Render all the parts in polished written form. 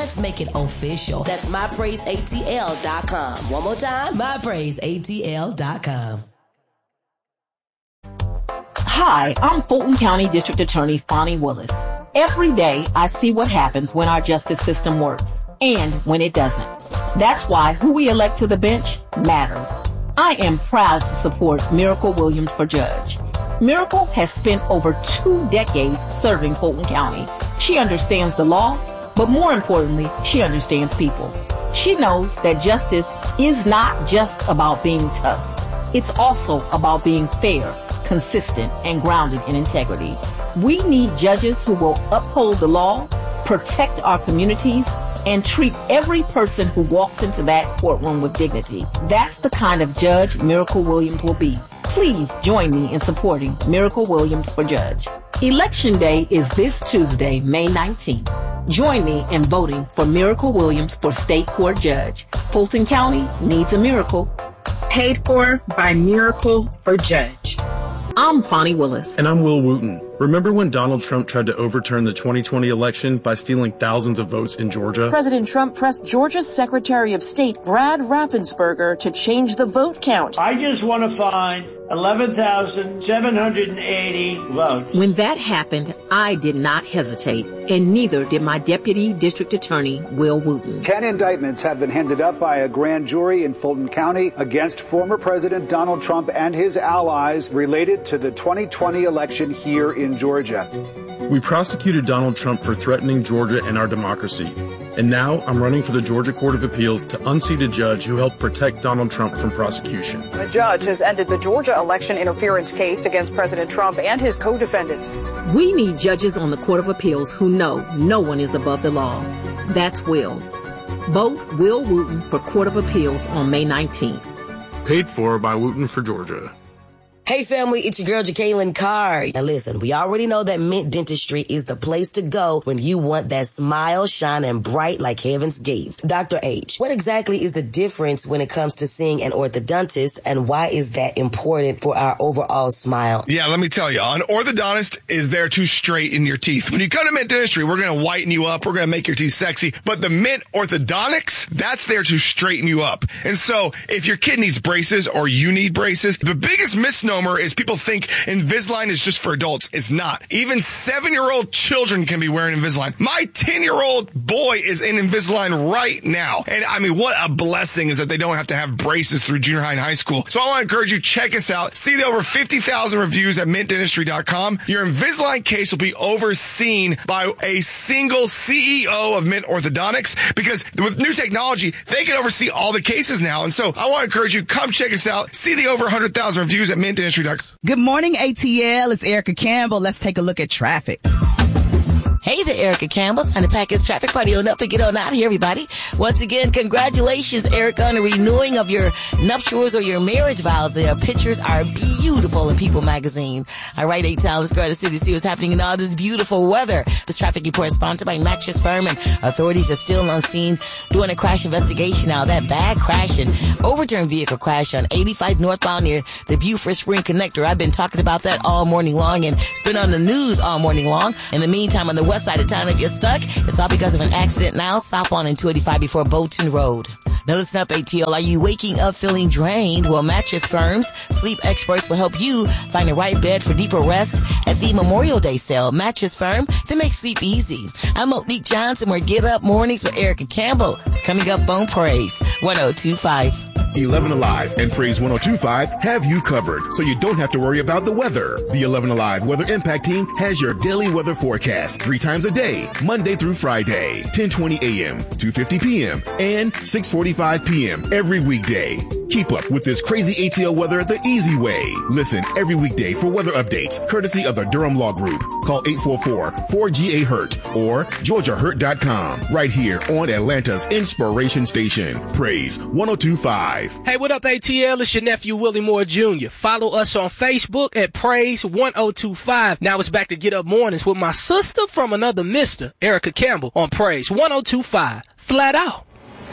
Let's make it official. That's mypraiseatl.com. One more time, mypraiseatl.com. Hi, I'm Fulton County District Attorney Fonnie Willis. Every day, I see what happens when our justice system works and when it doesn't. That's why who we elect to the bench matters. I am proud to support Miracle Williams for judge. Miracle has spent over 2 decades serving Fulton County. She understands the law, but more importantly, she understands people. She knows that justice is not just about being tough. It's also about being fair, consistent, and grounded in integrity. We need judges who will uphold the law, protect our communities, and treat every person who walks into that courtroom with dignity. That's the kind of judge Miracle Williams will be. Please join me in supporting Miracle Williams for judge. Election Day is this Tuesday, May 19th. Join me in voting for Miracle Williams for state court judge. Fulton County needs a miracle. Paid for by Miracle for judge. I'm Fonnie Willis. And I'm Will Wooten. Remember when Donald Trump tried to overturn the 2020 election by stealing thousands of votes in Georgia? President Trump pressed Georgia's Secretary of State, Brad Raffensperger, to change the vote count. I just want to find 11,780 votes. When that happened, I did not hesitate, and neither did my Deputy District Attorney, Will Wooten. 10 indictments have been handed up by a grand jury in Fulton County against former President Donald Trump and his allies related to the 2020 election here in Georgia. We prosecuted Donald Trump for threatening Georgia and our democracy. And now I'm running for the Georgia Court of Appeals to unseat a judge who helped protect Donald Trump from prosecution. The judge has ended the Georgia election interference case against President Trump and his co-defendants. We need judges on the Court of Appeals who know no one is above the law. That's Will. Vote Will Wooten for Court of Appeals on May 19th. Paid for by Wooten for Georgia. Hey family, it's your girl Jacqueline Carr. Now listen, we already know that Mint Dentistry is the place to go when you want that smile shining bright like heaven's gates. Dr. H, what exactly is the difference when it comes to seeing an orthodontist, and why is that important for our overall smile? Yeah, let me tell you, an orthodontist is there to straighten your teeth. When you come to Mint Dentistry, we're going to whiten you up. We're going to make your teeth sexy. But the Mint Orthodontics, that's there to straighten you up. And so if your kid needs braces or you need braces, the biggest misnomer is people think Invisalign is just for adults. It's not. Even 7-year-old children can be wearing Invisalign. My 10-year-old boy is in Invisalign right now. And I mean, what a blessing is that they don't have to have braces through junior high and high school. So I want to encourage you, check us out. See the over 50,000 reviews at mintdentistry.com. Your Invisalign case will be overseen by a single CEO of Mint Orthodontics, because with new technology, they can oversee all the cases now. And so I want to encourage you, come check us out. See the over 100,000 reviews at Mint Dentistry. Good morning, ATL. It's Erica Campbell. Let's take a look at traffic. Hey there, Erica Campbell. Time to pack his traffic party on up and get on out of here, everybody. Once again, congratulations, Erica, on the renewing of your nuptials or your marriage vows. Their pictures are beautiful in People magazine. All right, A-Town, let's go to the city to see what's happening in all this beautiful weather. This traffic report is sponsored by Mattress Firm, and authorities are still on scene doing a crash investigation now. That bad crash and overturned vehicle crash on 85 northbound near the Beaufort Spring Connector. I've been talking about that all morning long, and it's been on the news all morning long. In the meantime, on the west side of town, if you're stuck, it's all because of an accident now. Stop on in 285 before Bolton Road. Now listen up, ATL. Are you waking up feeling drained? Well, Mattress Firm's sleep experts will help you find the right bed for deeper rest at the Memorial Day sale. Mattress Firm, they make sleep easy. I'm Monique Johnson, where Get Up Mornings with Erica Campbell is coming up on Praise 102.5. 11 Alive and Praise 102.5 have you covered, so you don't have to worry about the weather. The 11 Alive Weather Impact Team has your daily weather forecast 3 times a day, Monday through Friday, 10:20 a.m., 2:50 p.m., and 6:45 p.m. every weekday. Keep up with this crazy ATL weather the easy way. Listen every weekday for weather updates, courtesy of the Durham Law Group. Call 844-4GA-HURT or GeorgiaHurt.com. Right here on Atlanta's Inspiration Station. Praise 102.5. Hey, what up, ATL? It's your nephew, Willie Moore Jr. Follow us on Facebook at Praise 1025. Now it's back to Get Up Mornings with my sister from another mister, Erica Campbell, on Praise 1025. Flat out.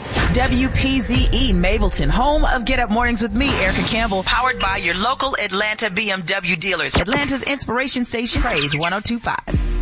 WPZE Mableton, home of Get Up Mornings with me, Erica Campbell, powered by your local Atlanta BMW dealers. Atlanta's Inspiration Station, Praise 1025.